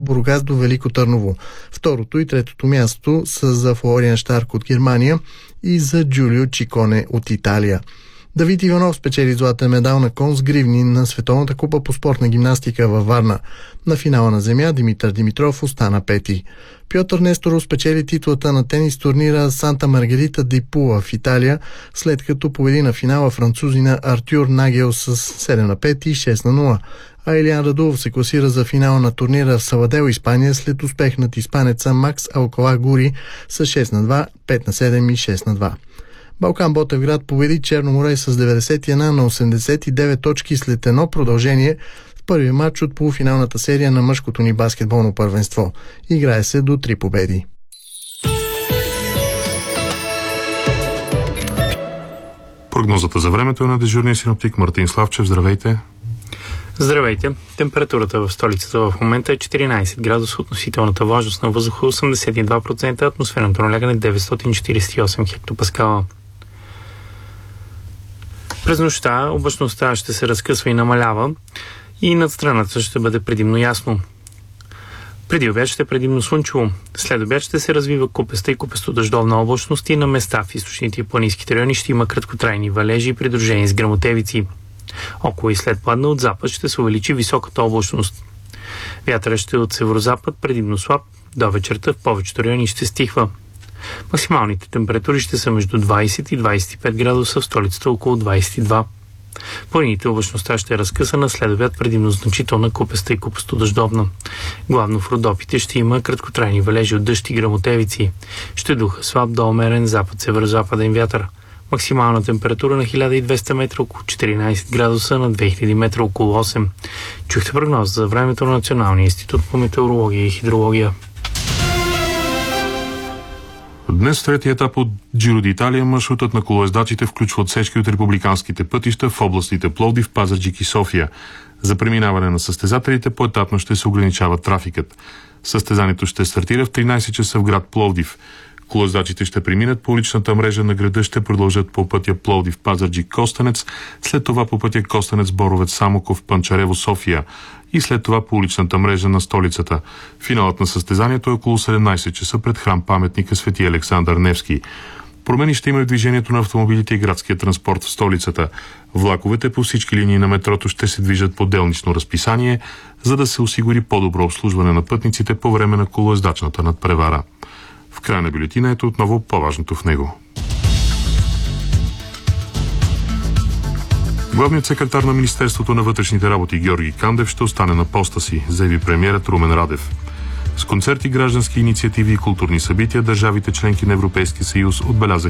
Бургас до Велико Търново. Второто и третото място са за Флориан Штарк от Германия и за Джулио Чиконе от Италия. Давид Иванов спечели златен медал на кон с гривни на Световната купа по спортна гимнастика във Варна. На финала на земя Димитър Димитров остана пети. Пьотър Несторов спечели титлата на тенис турнира Санта Маргарита ди Пула в Италия, след като победи на финала французина Артюр Нагел с 7-5 и 6-0. А Илиан Радулов се класира за финала на турнира в Савадел, Испания, след успех над испанеца Макс Алкала Гури с 6-2, 5-7 и 6-2. Балкан Ботевград победи Черноморе с 91 на 89 точки след едно продължение в първи матч от полуфиналната серия на мъжкото ни баскетболно първенство. Играе се до 3 победи. Прогнозата за времето е на дежурния синоптик Мартин Славчев. Здравейте! Здравейте! Температурата в столицата в момента е 14 градуса, относителната влажност на въздуха 82%, атмосферното налягане 948 хектопаскала. През нощта облачността ще се разкъсва и намалява и над страната ще бъде предимно ясно. Преди обяд ще е предимно слънчево. След обяд ще се развива купеста и купесто-дъждовна облачност и на места в източните и планинските райони ще има краткотрайни валежи, придружени с гръмотевици. Около и след пладне от запад ще се увеличи високата облачност. Вятърът ще е от северозапад, предимно слаб, до вечерта в повечето райони ще стихва. Максималните температури ще са между 20 и 25 градуса, в столицата около 22. Планините облачността ще е разкъсана, след обяд предимно значителна купеста и купесто-дъждовна. Главно в Родопите ще има краткотрайни валежи от дъжд и гръмотевици. Ще духа слаб до умерен запад-северозападен вятър. Максимална температура на 1200 метра около 14 градуса, на 2000 метра около 8. Чухте прогноз за времето на Националния институт по метеорология и хидрология. Днес в третия етап от Джиро ди Италия маршрутът на колоездачите включва отсечки от републиканските пътища в областите Пловдив, Пазарджик и София. За преминаване на състезателите поетапно ще се ограничава трафикът. Състезанието ще стартира в 13 часа в град Пловдив. Колоездачите ще преминат по уличната мрежа на града, ще продължат по пътя Пловдив, Пазарджик, Костенец, след това по пътя Костенец, Боровец, Самоков, Панчарево, София и след това по уличната мрежа на столицата. Финалът на състезанието е около 17 часа пред храм паметника Свети Александър Невски. Промени ще има в движението на автомобилите и градския транспорт в столицата. Влаковете по всички линии на метрото ще се движат по делнично разписание, за да се осигури по-добро обслужване на пътниците по време на колоездачната надпревара. В края на бюлетина ето отново по-важното в него. Главният секретар на Министерството на вътрешните работи Георги Кандев ще остане на поста си, заяви премиерът Румен Радев. С концерти, граждански инициативи и културни събития държавите членки на Европейския съюз отбелязаха